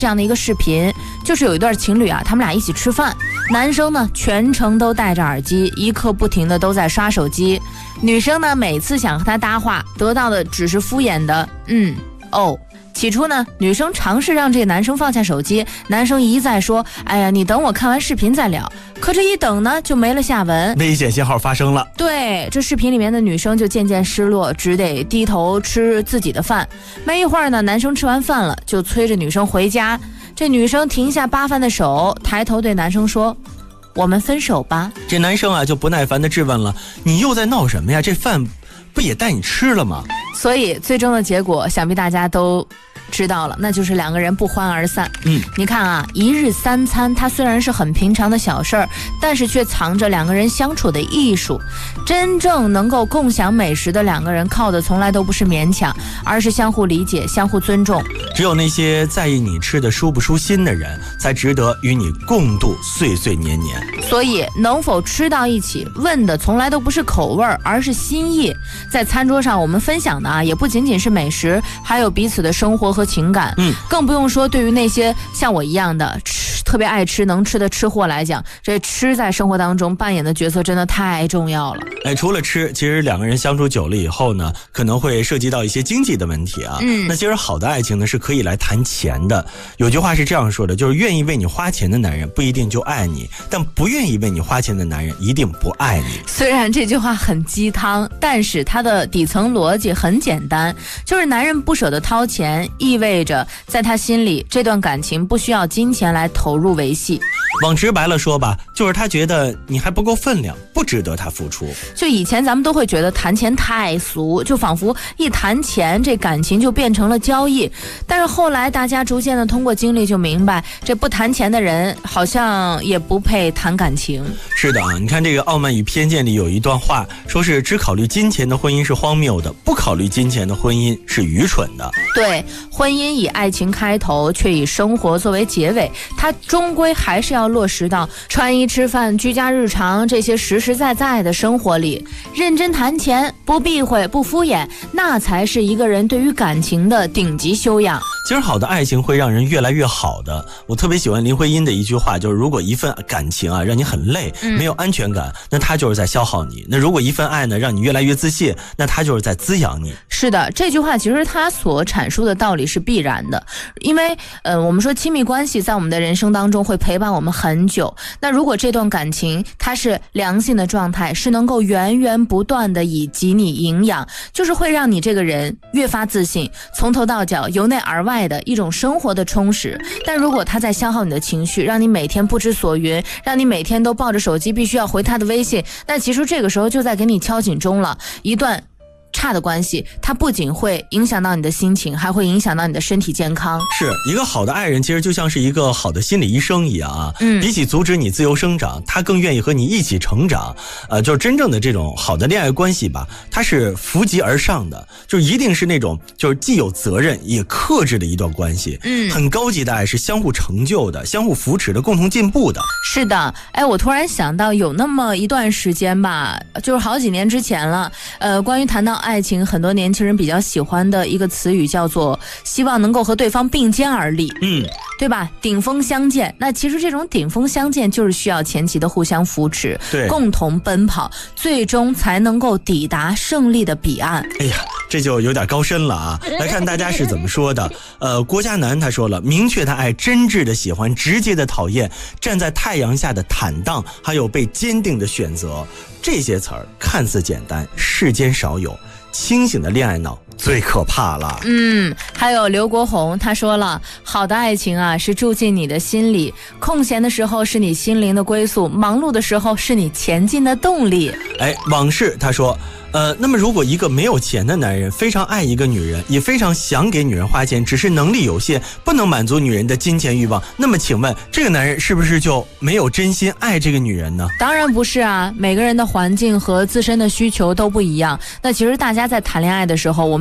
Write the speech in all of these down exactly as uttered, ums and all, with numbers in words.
这样的一个视频，就是有一对情侣啊，他们俩一起吃饭，男生呢全程都戴着耳机，一刻不停的都在刷手机，女生呢每次想和他搭话，得到的只是敷衍的嗯哦。起初呢，女生尝试让这个男生放下手机，男生一再说，哎呀，你等我看完视频再聊，可这一等呢就没了下文， 危险信号发生了。 对，这视频里面的女生就渐渐失落，只得低头吃自己的饭。没一会儿呢，男生吃完饭了，就催着女生回家。这女生停下扒饭的手，抬头对男生说，我们分手吧。 这男生啊就不耐烦地质问了，你又在闹什么呀？这饭不也带你吃了吗？ 所以最终的结果想必大家都知道了，那就是两个人不欢而散。 嗯， 你看啊，一日三餐它虽然是很平常的小事儿，但是却藏着两个人相处的艺术。真正能够共享美食的两个人，靠的从来都不是勉强，而是相互理解、相互尊重。 只有那些在意你吃的舒不舒心的人，才值得与你共度岁岁年年。 所以能否吃到一起，问的从来都不是口味，而是心意。在餐桌上我们分享的啊，也不仅仅是美食，还有彼此的生活和情感。 嗯， 更不用说对于那些像我一样的吃特别爱吃能吃的吃货来讲，这吃在生活当中扮演的角色真的太重要了。 哎，除了吃，其实两个人相处久了以后呢，可能会涉及到一些经济的问题啊。 嗯， 那其实好的爱情呢是可以来谈钱的。有句话是这样说的，就是愿意为你花钱的男人不一定就爱你，但不愿意为你花钱的男人一定不爱你。 虽然这句话很鸡汤，但是它的底层逻辑很简单，就是男人不舍得掏钱，意味着在他心里这段感情不需要金钱来投入维系。 往直白了说吧，就是他觉得你还不够分量，不值得他付出。 就以前咱们都会觉得谈钱太俗，就仿佛一谈钱这感情就变成了交易，但是后来大家逐渐的通过经历就明白，这不谈钱的人好像也不配谈感情。 是的啊，你看这个《傲慢与偏见》里有一段话，说是只考虑金钱的婚姻是荒谬的，不考虑金钱的婚姻是愚蠢的。 对，婚姻以爱情开头，却以生活作为结尾，它终归还是要落实到穿衣吃饭、居家日常这些实实在在的生活里。认真谈钱，不避讳，不敷衍，那才是一个人对于感情的顶级修养。 其实好的爱情会让人越来越好的。我特别喜欢林徽因的一句话，就是如果一份感情啊让你很累，没有安全感，那它就是在消耗你；那如果一份爱呢让你越来越自信，那它就是在滋养你。 是的，这句话其实它所阐述的道理是必然的，因为呃，我们说亲密关系在我们的人生当中会陪伴我们很久，那如果这段感情它是良性的状态，是能够源源不断的以给你营养，就是会让你这个人越发自信，从头到脚由内而外的一种生活的充实。但如果它在消耗你的情绪，让你每天不知所云，让你每天都抱着手机必须要回他的微信，那其实这个时候就在给你敲警钟了。一段差的关系，它不仅会影响到你的心情，还会影响到你的身体健康。 是一个好的爱人，其实就像是一个好的心理医生一样啊。嗯，比起阻止你自由生长，他更愿意和你一起成长。呃，就是真正的这种好的恋爱关系吧，它是扶级而上的，就一定是那种就是既有责任也克制的一段关系。嗯，很高级的爱是相互成就的，相互扶持的，共同进步的。 是的，哎，我突然想到有那么一段时间吧，就是好几年之前了。呃，关于谈到爱情，很多年轻人比较喜欢的一个词语叫做希望能够和对方并肩而立， 嗯， 对吧？顶峰相见。那其实这种顶峰相见就是需要前期的互相扶持， 对， 共同奔跑，最终才能够抵达胜利的彼岸。 哎呀，这就有点高深了啊！来看大家是怎么说的。呃，郭嘉南他说了，明确的爱，真挚的喜欢，直接的讨厌，站在太阳下的坦荡，还有被坚定的选择。这些词儿看似简单，世间少有。清醒的恋爱脑最可怕了。 嗯，还有刘国宏他说了，好的爱情啊是住进你的心里，空闲的时候是你心灵的归宿，忙碌的时候是你前进的动力。 哎，往事他说呃，那么如果一个没有钱的男人非常爱一个女人，也非常想给女人花钱，只是能力有限，不能满足女人的金钱欲望，那么请问这个男人是不是就没有真心爱这个女人呢？ 当然不是啊，每个人的环境和自身的需求都不一样。那其实大家在谈恋爱的时候，我们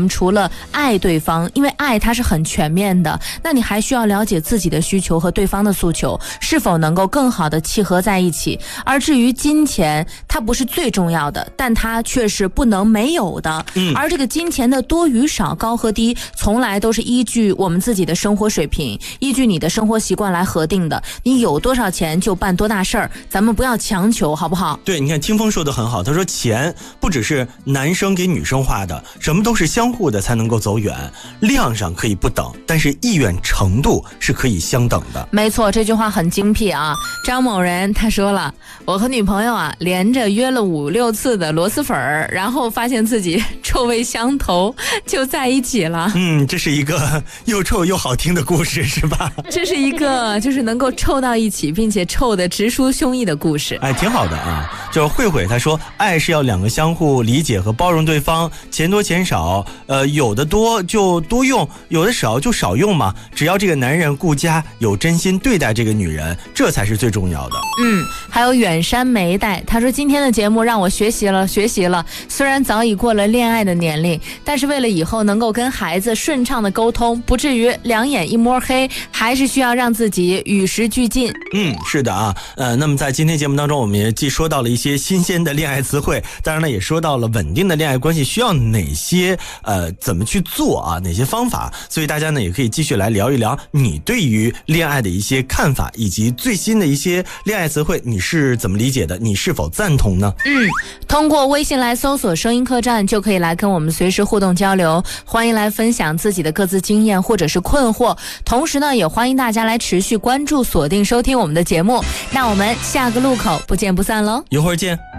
除了爱对方，因为爱它是很全面的，那你还需要了解自己的需求和对方的诉求是否能够更好的契合在一起。而至于金钱，它不是最重要的，但它却是不能没有的。 嗯， 而这个金钱的多与少、高和低，从来都是依据我们自己的生活水平，依据你的生活习惯来核定的。你有多少钱就办多大事儿，咱们不要强求，好不好？ 对，你看清风说的很好，他说钱不只是男生给女生花的，什么都是相互的才能够走远。量上可以不等，但是意愿程度是可以相等的。 没错，这句话很精辟啊。张某人他说了，我和女朋友啊连着约了五六次的螺蛳粉儿，然后发现自己臭味相投，就在一起了。 嗯，这是一个又臭又好听的故事，是吧？ 这是一个就是能够臭到一起，并且臭得直抒胸臆的故事。 哎，挺好的啊。就是慧慧她说，爱是要两个相互理解和包容对方，钱多钱少，呃，有的多就多用，有的少就少用嘛。只要这个男人顾家，有真心对待这个女人，这才是最重要的。 嗯，还有远山眉黛，他说今天的节目让我学习了学习了，虽然早已过了恋爱的年龄，但是为了以后能够跟孩子顺畅的沟通，不至于两眼一摸黑，还是需要让自己与时俱进。 嗯，是的啊，呃，那么在今天节目当中，我们也既说到了一些新鲜的恋爱词汇，当然呢，也说到了稳定的恋爱关系需要哪些呃怎么去做啊，哪些方法，所以大家呢也可以继续来聊一聊你对于恋爱的一些看法，以及最新的一些恋爱词汇，你是怎么理解的？你是否赞同呢？ 嗯，通过微信来搜索声音客栈，就可以来跟我们随时互动交流，欢迎来分享自己的各自经验或者是困惑，同时呢，也欢迎大家来持续关注、锁定收听我们的节目。那我们下个路口不见不散喽， 一会儿见。